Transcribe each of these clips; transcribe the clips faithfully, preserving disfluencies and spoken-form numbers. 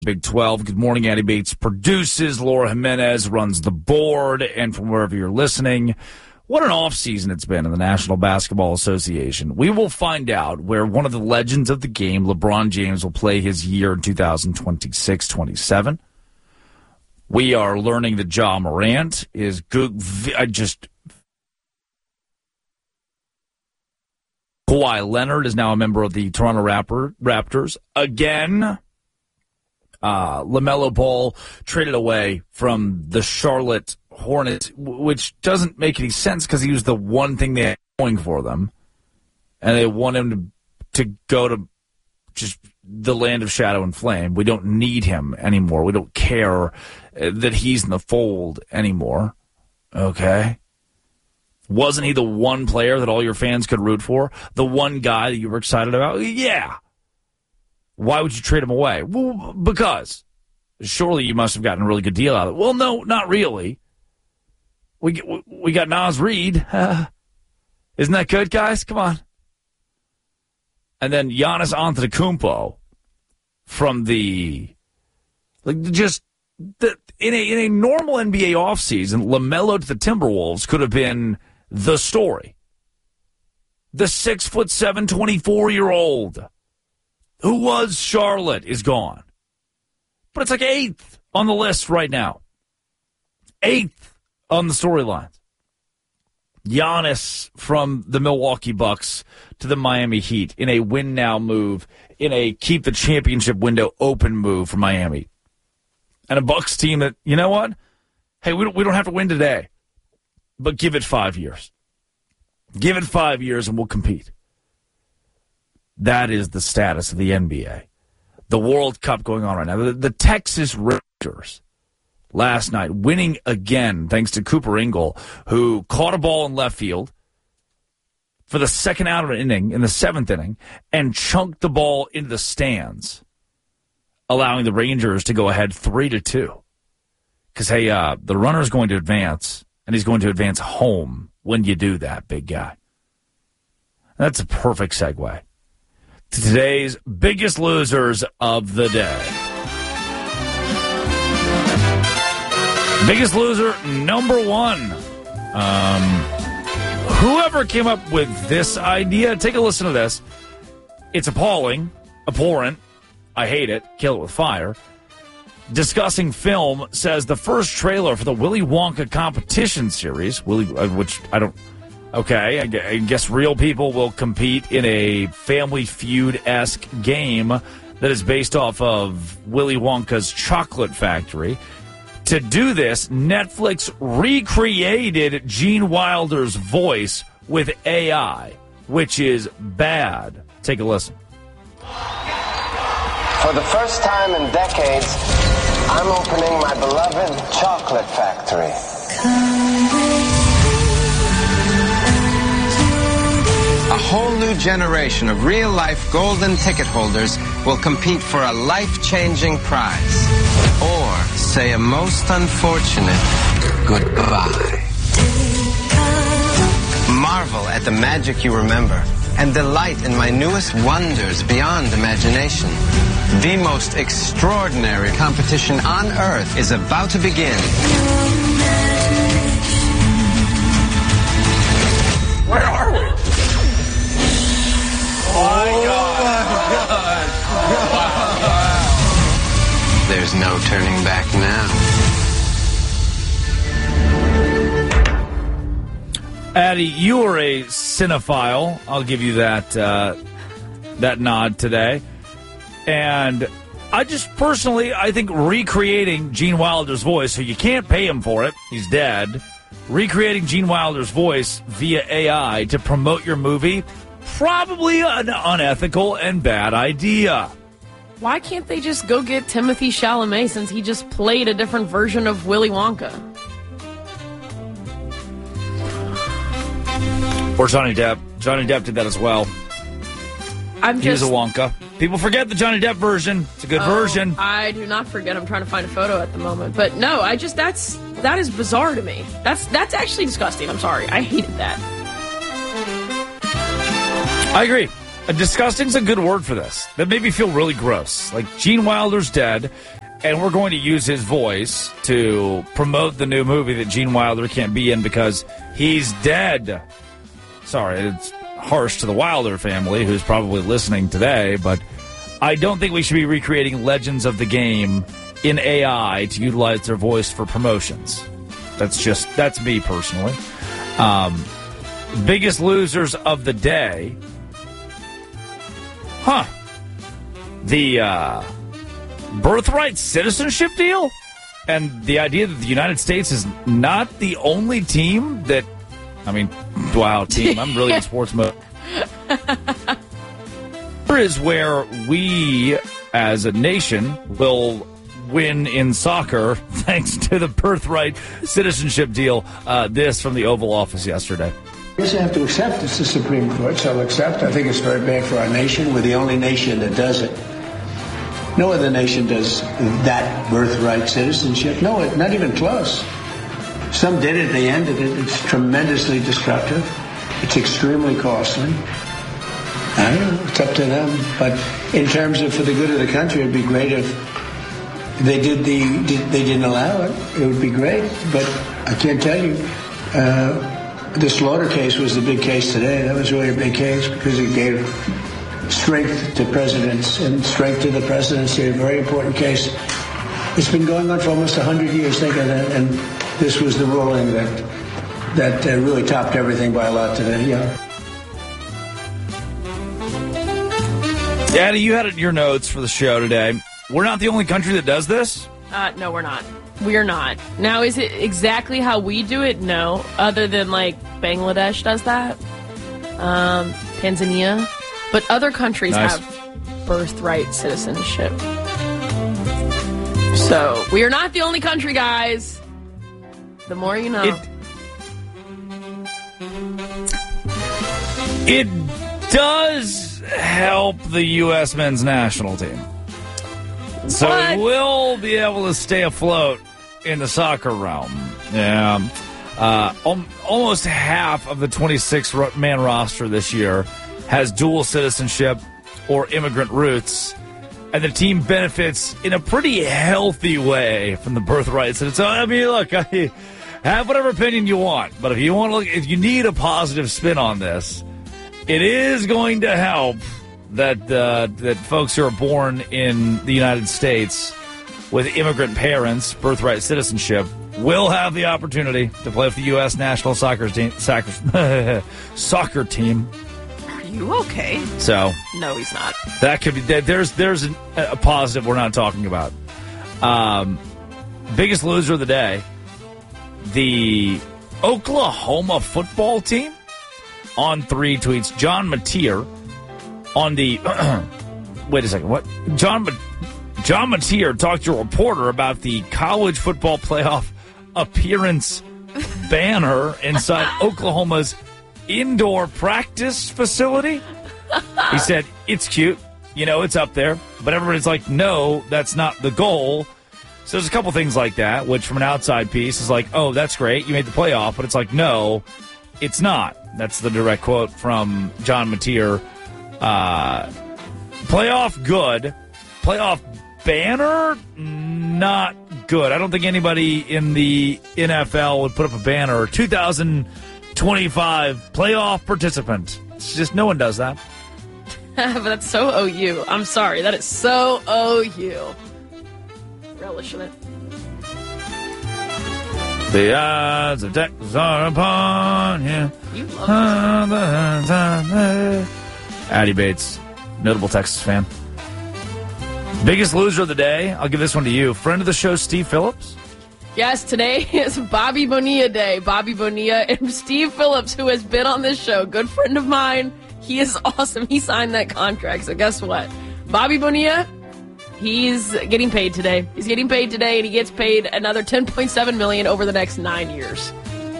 Big twelve. Good morning, Andy Bates produces. Laura Jimenez runs the board. And from wherever you're listening, what an offseason it's been in the National Basketball Association. We will find out where one of the legends of the game, LeBron James, will play his year in two thousand twenty-six twenty-seven. We are learning that Ja Morant is good. I just... Kawhi Leonard is now a member of the Toronto Raptor, Raptors. Again, uh, LaMelo Ball traded away from the Charlotte Hornets, which doesn't make any sense because he was the one thing they had going for them. And they want him to, to go to just the land of shadow and flame. We don't need him anymore. We don't care that he's in the fold anymore. Okay? Wasn't he the one player that all your fans could root for? The one guy that you were excited about? Yeah. Why would you trade him away? Well, because surely you must have gotten a really good deal out of it. Well, no, not really. We we got Naz Reid. Uh, isn't that good, guys? Come on. And then Giannis Antetokounmpo from the like just the, in a in a normal N B A offseason, LaMelo to the Timberwolves could have been the story. The six foot seven, twenty-four year old who was Charlotte is gone. But it's like eighth on the list right now. Eighth on the storylines. Giannis from the Milwaukee Bucks to the Miami Heat in a win now move, in a keep the championship window open move for Miami. And a Bucks team that, you know what? Hey, we don't, we don't have to win today, but give it five years. Give it five years and we'll compete. That is the status of the N B A. The World Cup going on right now. The, the Texas Rangers last night winning again thanks to Cooper Ingle, who caught a ball in left field for the second out of an inning in the seventh inning and chunked the ball into the stands, allowing the Rangers to go ahead three to two. Because, hey, uh, the runner's going to advance, and he's going to advance home when you do that, big guy. That's a perfect segue to today's biggest losers of the day. Biggest loser number one. Um, whoever came up with this idea, take a listen to this. It's appalling, abhorrent. I hate it. Kill it with fire. Discussing film says the first trailer for the Willy Wonka competition series, Willy, uh, which I don't. Okay, I guess real people will compete in a Family Feud-esque game that is based off of Willy Wonka's Chocolate Factory. To do this, Netflix recreated Gene Wilder's voice with A I, which is bad. Take a listen. For the first time in decades, I'm opening my beloved Chocolate Factory. A whole new generation of real-life golden ticket holders will compete for a life-changing prize. Or say a most unfortunate goodbye. Marvel at the magic you remember and delight in my newest wonders beyond imagination. The most extraordinary competition on Earth is about to begin. Where are we? Oh, my God. Oh, my God. There's no turning back now. Addy, you are a cinephile. I'll give you that uh, that nod today. And I just personally, I think recreating Gene Wilder's voice, so you can't pay him for it, he's dead, recreating Gene Wilder's voice via A I to promote your movie, probably an unethical and bad idea. Why can't they just go get Timothée Chalamet since he just played a different version of Willy Wonka? Or Johnny Depp. Johnny Depp did that as well. I'm he just, was a Wonka. People forget the Johnny Depp version. It's a good oh, version. I do not forget. I'm trying to find a photo at the moment. But no, I just, that's, that is bizarre to me. That's, that's actually disgusting. I'm sorry. I hated that. I agree. Uh, disgusting's a good word for this. That made me feel really gross. Like, Gene Wilder's dead, and we're going to use his voice to promote the new movie that Gene Wilder can't be in because he's dead. Sorry, it's harsh to the Wilder family, who's probably listening today, but I don't think we should be recreating Legends of the Game in A I to utilize their voice for promotions. That's just, that's me personally. Um, biggest losers of the day. Huh. The uh, birthright citizenship deal? And the idea that the United States is not the only team that, I mean, wow, team, I'm really in sports mode. Here is where we, as a nation, will win in soccer thanks to the birthright citizenship deal. Uh, this from the Oval Office yesterday. I guess I have to accept it's the Supreme Court, so I'll accept. I think it's very bad for our nation. We're the only nation that does it. No other nation does that birthright citizenship. No, not even close. Some did it, they ended it. It's tremendously destructive. It's extremely costly. I don't know, it's up to them. But in terms of for the good of the country, it'd be great if they did the they didn't allow it. It would be great. But I can't tell you. Uh, the Slaughter case was the big case today. That was really a big case because it gave strength to presidents and strength to the presidency. A very important case. It's been going on for almost one hundred years. Think of that. And this was the ruling that that uh, really topped everything by a lot today. Yeah. Daddy, you had it in your notes for the show today. We're not the only country that does this? Uh, no, we're not. We're not. Now, is it exactly how we do it? No. Other than, like, Bangladesh does that. Um, Tanzania. But other countries nice. have birthright citizenship. So, we are not the only country, guys. The more you know. It, it does help the U S men's national team. So what? we'll be able to stay afloat in the soccer realm. Yeah. Uh, al- almost half of the twenty-six man roster this year has dual citizenship or immigrant roots, and the team benefits in a pretty healthy way from the birthright. So, so I mean, look, I, have whatever opinion you want, but if you want to look, if you need a positive spin on this, it is going to help that uh, that folks who are born in the United States with immigrant parents, birthright citizenship, will have the opportunity to play with the U S national soccer team. Soccer, soccer team. Are you okay? So no, he's not. That could be. There's there's a, a positive we're not talking about. Um, biggest loser of the day, the Oklahoma football team. On three tweets, John Mateer on the wait a second, what? John John Mateer talked to a reporter about the college football playoff appearance banner inside Oklahoma's indoor practice facility. He said, it's cute, you know, it's up there, but everybody's like, no, that's not the goal. So there's a couple things like that, which from an outside piece is like, oh, that's great, you made the playoff, but it's like, no, it's not. That's the direct quote from John Mateer. Uh, playoff, good. Playoff banner, not good. I don't think anybody in the N F L would put up a banner. two thousand twenty-five playoff participant. It's just no one does that. But that's so O U. I'm sorry. That is so O U. Relishing it. The odds of Texas are upon you. You love this. Addie Bates, notable Texas fan. Biggest loser of the day, I'll give this one to you. Friend of the show, Steve Phillips. Yes, today is Bobby Bonilla Day. Bobby Bonilla and Steve Phillips, who has been on this show, good friend of mine. He is awesome. He signed that contract, so guess what? Bobby Bonilla, he's getting paid today. He's getting paid today, and he gets paid another ten point seven million dollars over the next nine years.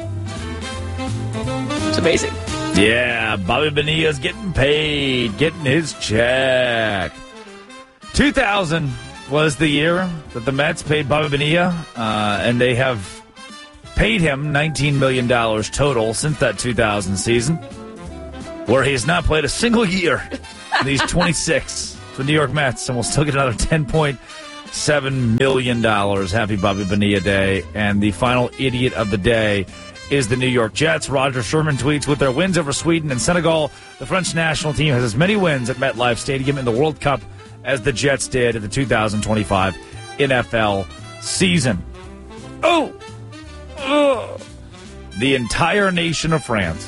It's amazing. Yeah, Bobby Bonilla's getting paid, getting his check. two thousand was the year that the Mets paid Bobby Bonilla, uh, and they have paid him nineteen million dollars total since that two thousand season. where he's not played a single year. And he's twenty-six. The New York Mets, and we'll still get another ten point seven million dollars. Happy Bobby Bonilla Day. And the final idiot of the day is the New York Jets. Roger Sherman tweets, with their wins over Sweden and Senegal, the French national team has as many wins at MetLife Stadium in the World Cup as the Jets did at the two thousand twenty-five N F L season. Oh! Ugh. The entire nation of France.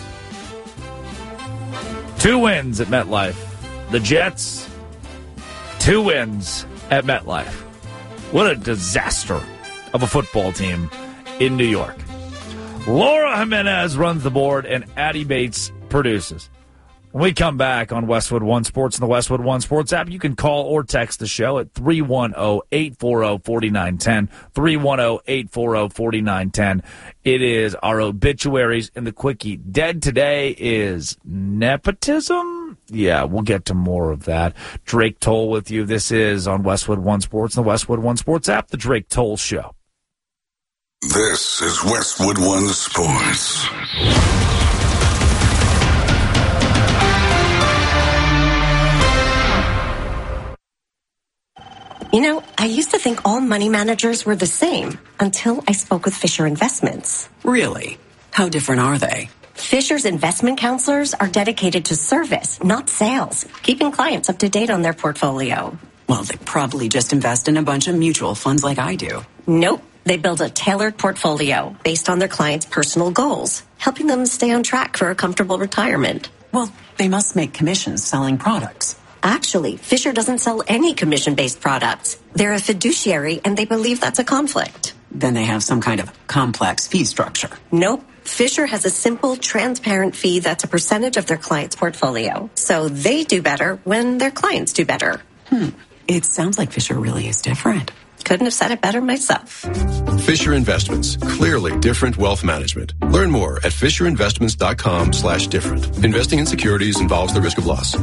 Two wins at MetLife. The Jets, two wins at MetLife. What a disaster of a football team in New York. Laura Jimenez runs the board, and Addie Bates produces. When we come back on Westwood One Sports and the Westwood One Sports app, you can call or text the show at three one zero, eight four zero, four nine one zero, three one zero, eight four zero, four nine one zero. It is our obituaries in the quickie. Dead today is nepotism? Yeah, we'll get to more of that. Drake Toll with you. This is on Westwood One Sports and the Westwood One Sports app, the Drake Toll Show. This is Westwood One Sports. You know, I used to think all money managers were the same until I spoke with Fisher Investments. Really? How different are they? Fisher's investment counselors are dedicated to service, not sales, keeping clients up to date on their portfolio. Well, they probably just invest in a bunch of mutual funds like I do. Nope. They build a tailored portfolio based on their clients' personal goals, helping them stay on track for a comfortable retirement. Well, they must make commissions selling products. Actually, Fisher doesn't sell any commission-based products. They're a fiduciary, and they believe that's a conflict. Then they have some kind of complex fee structure. Nope. Fisher has a simple, transparent fee that's a percentage of their client's portfolio. So they do better when their clients do better. Hmm. It sounds like Fisher really is different. Couldn't have said it better myself. Fisher Investments. Clearly different wealth management. Learn more at fisher investments dot com slash different. Investing in securities involves the risk of loss.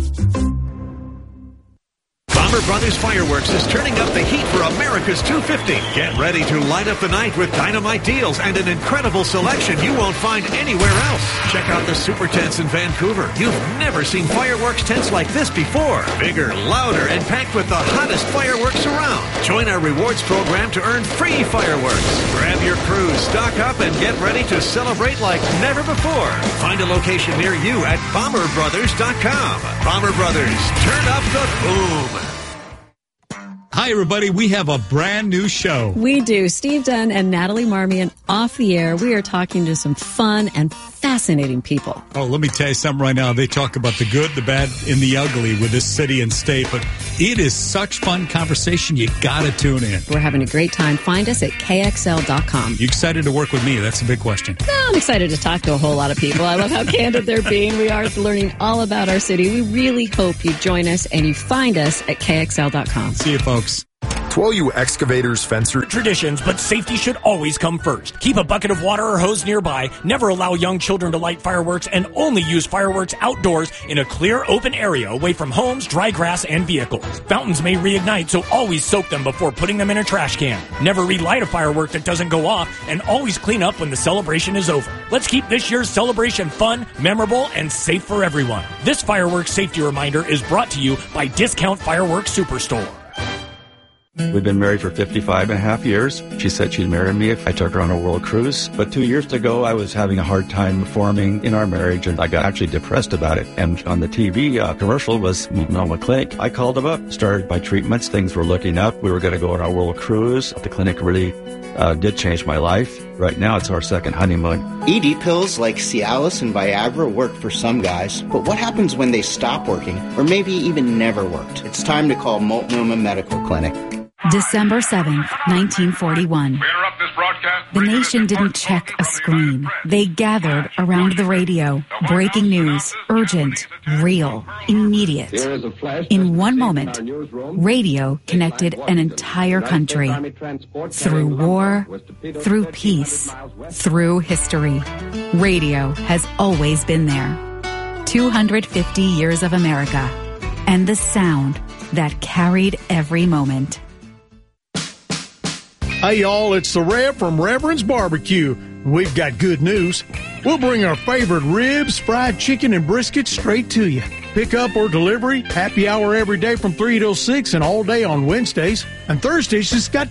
Bomber Brothers Fireworks is turning up the heat for America's two fifty. Get ready to light up the night with dynamite deals and an incredible selection you won't find anywhere else. Check out the super tents in Vancouver. You've never seen fireworks tents like this before. Bigger, louder, and packed with the hottest fireworks around. Join our rewards program to earn free fireworks. Grab your crews, stock up, and get ready to celebrate like never before. Find a location near you at bomber brothers dot com. Bomber Brothers, turn up the boom. Hi, everybody. We have a brand new show. We do. Steve Dunn and Natalie Marmion off the air. We are talking to some fun and fascinating people. Oh, let me tell you something right now. They talk about the good, the bad, and the ugly with this city and state, but it is such fun conversation. You got to tune in. We're having a great time. Find us at K X L dot com. You excited to work with me? That's a big question. No, I'm excited to talk to a whole lot of people. I love how candid they're being. We are learning all about our city. We really hope you join us and you find us at K X L dot com. See you, folks. To all you excavators, fencers... Traditions, but safety should always come first. Keep a bucket of water or hose nearby. Never allow young children to light fireworks, and only use fireworks outdoors in a clear, open area away from homes, dry grass, and vehicles. Fountains may reignite, so always soak them before putting them in a trash can. Never relight a firework that doesn't go off, and always clean up when the celebration is over. Let's keep this year's celebration fun, memorable, and safe for everyone. This fireworks safety reminder is brought to you by Discount Fireworks Superstore. We've been married for fifty-five and a half years. She said she'd marry me if I took her on a world cruise. But two years ago, I was having a hard time forming in our marriage, and I got actually depressed about it. And on the T V uh, commercial was Multnomah Clinic. I called them up, started my treatments. Things were looking up. We were going to go on our world cruise. The clinic really uh, did change my life. Right now, it's our second honeymoon. E D pills like Cialis and Viagra work for some guys, but what happens when they stop working, or maybe even never worked? It's time to call Multnomah Medical Clinic. December seventh, nineteen forty-one. The nation didn't check a screen. They gathered around the radio. Breaking news, urgent, real, immediate. In one moment, radio connected an entire country. Through war, through peace, through history. Radio has always been there. two hundred fifty years of America. And the sound that carried every moment. Hey, y'all, it's the Rev from Reverend's Barbecue. We've got good news. We'll bring our favorite ribs, fried chicken, and brisket straight to you. Pick up or delivery, happy hour every day from three till six and all day on Wednesdays. And Thursdays just got